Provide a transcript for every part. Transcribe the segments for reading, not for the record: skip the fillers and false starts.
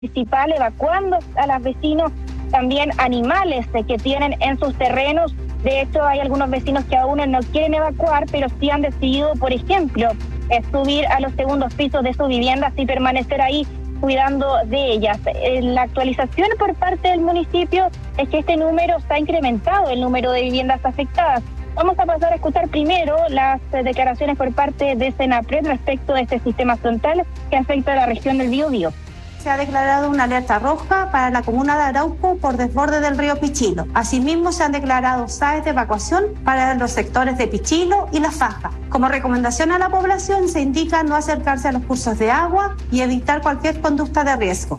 municipal evacuando a los vecinos, también animales que tienen en sus terrenos. De hecho, hay algunos vecinos que aún no quieren evacuar, pero sí han decidido, por ejemplo, subir a los segundos pisos de sus viviendas y permanecer ahí cuidando de ellas. La actualización por parte del municipio es que este número se ha incrementado, el número de viviendas afectadas. Vamos a pasar a escuchar primero las declaraciones por parte de Senapred respecto de este sistema frontal que afecta a la región del Biobío. Se ha declarado una alerta roja para la comuna de Arauco por desborde del río Pichilo. Asimismo, se han declarado SAES de evacuación para los sectores de Pichilo y La Faja. Como recomendación a la población, se indica no acercarse a los cursos de agua y evitar cualquier conducta de riesgo.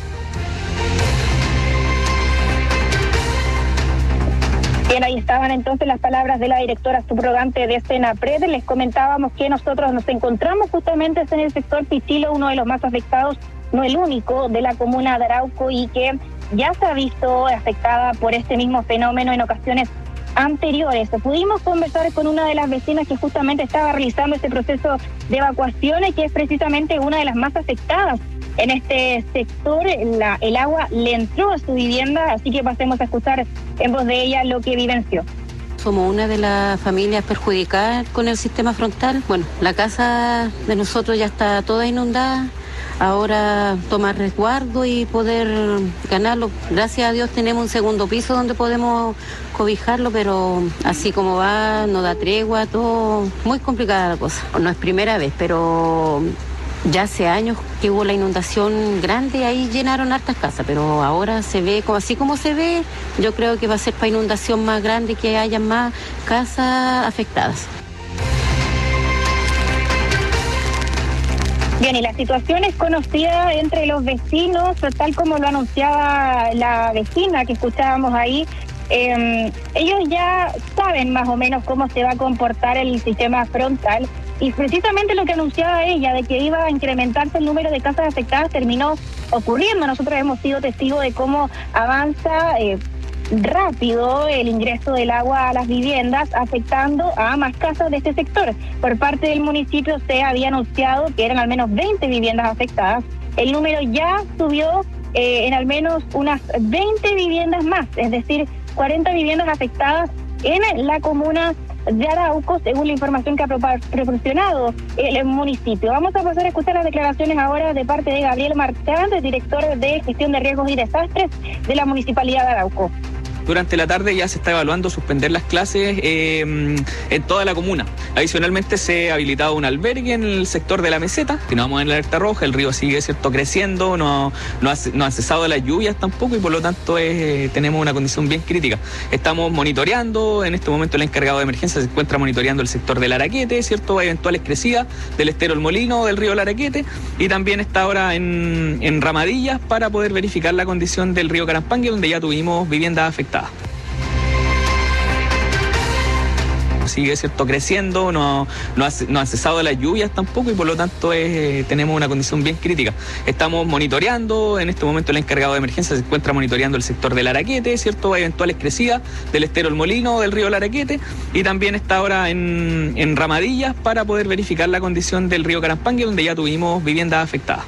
Bien, ahí estaban entonces las palabras de la directora subrogante de Senapred. Les comentábamos que nosotros nos encontramos justamente en el sector Pichilo, uno de los más afectados, no el único, de la comuna de Arauco, y que ya se ha visto afectada por este mismo fenómeno en ocasiones anteriores. Pudimos conversar con una de las vecinas que justamente estaba realizando este proceso de evacuación y que es precisamente una de las más afectadas en este sector. El agua le entró a su vivienda, así que pasemos a escuchar en voz de ella lo que vivenció. Somos una de las familias perjudicadas con el sistema frontal. Bueno, la casa de nosotros ya está toda inundada. Ahora tomar resguardo y poder ganarlo. Gracias a Dios tenemos un segundo piso donde podemos cobijarlo, pero así como va, no da tregua, todo muy complicada la cosa. No es primera vez, pero ya hace años que hubo la inundación grande y ahí llenaron hartas casas, pero ahora se ve, así como se ve, yo creo que va a ser para inundación más grande, que haya más casas afectadas. Bien, y la situación es conocida entre los vecinos, tal como lo anunciaba la vecina que escuchábamos ahí. Ellos ya saben más o menos cómo se va a comportar el sistema frontal, y precisamente lo que anunciaba ella de que iba a incrementarse el número de casas afectadas terminó ocurriendo. Nosotros hemos sido testigos de cómo avanza rápido el ingreso del agua a las viviendas, afectando a más casas de este sector. Por parte del municipio se había anunciado que eran al menos 20 viviendas afectadas. El número ya subió en al menos unas 20 viviendas más, es decir, 40 viviendas afectadas en la comuna de Arauco, según la información que ha proporcionado el municipio. Vamos a pasar a escuchar las declaraciones ahora de parte de Gabriel Marchand, director de Gestión de Riesgos y Desastres de la Municipalidad de Arauco. Durante la tarde ya se está evaluando suspender las clases en toda la comuna. Adicionalmente se ha habilitado un albergue en el sector de la meseta, que no vamos en la alerta roja. El río sigue creciendo, no ha cesado las lluvias tampoco, y por lo tanto tenemos una condición bien crítica. Estamos monitoreando, en este momento el encargado de emergencia se encuentra monitoreando el sector del Araquete, ¿cierto? Eventuales crecidas del estero El Molino, del río Araquete, y también está ahora en Ramadillas para poder verificar la condición del río Carampangue, donde ya tuvimos viviendas afectadas. Sigue creciendo, no ha cesado las lluvias tampoco, y por lo tanto tenemos una condición bien crítica. Estamos monitoreando, en este momento el encargado de emergencia se encuentra monitoreando el sector del Araquete, ¿cierto? Eventuales crecidas del estero El Molino, del río Araquete, y también está ahora en Ramadillas para poder verificar la condición del río Carampangue, donde ya tuvimos viviendas afectadas.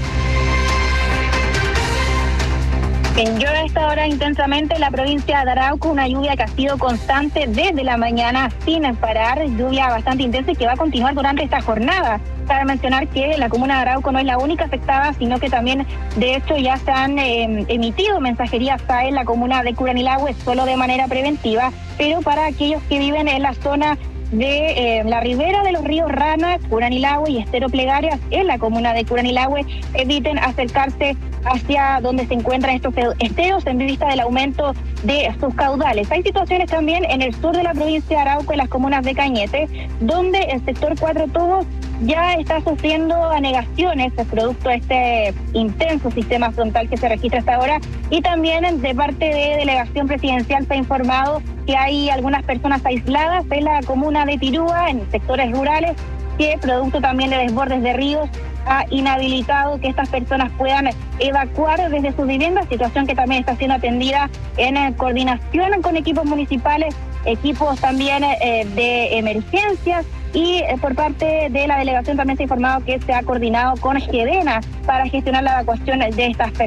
Yo a esta hora intensamente en la provincia de Arauco, una lluvia que ha sido constante desde la mañana sin parar, lluvia bastante intensa y que va a continuar durante esta jornada. Cabe mencionar que la comuna de Arauco no es la única afectada, sino que también, de hecho, ya se han emitido mensajerías en la comuna de Curanilahue, solo de manera preventiva, pero para aquellos que viven en la zona de la ribera de los ríos Rana, Curanilahue y Estero Plegarias, en la comuna de Curanilahue, eviten acercarse hacia donde se encuentran estos esteros en vista del aumento de sus caudales. Hay situaciones también en el sur de la provincia de Arauco, en las comunas de Cañete, donde el sector Cuatro Tubos ya está sufriendo anegaciones producto de este intenso sistema frontal que se registra hasta ahora, y también de parte de delegación presidencial se ha informado que hay algunas personas aisladas en la comuna de Tirúa, en sectores rurales, que producto también de desbordes de ríos ha inhabilitado que estas personas puedan evacuar desde sus viviendas, situación que también está siendo atendida en coordinación con equipos municipales equipos también de emergencias. Y por parte de la delegación también se ha informado que se ha coordinado con Gedena para gestionar la evacuación de estas personas.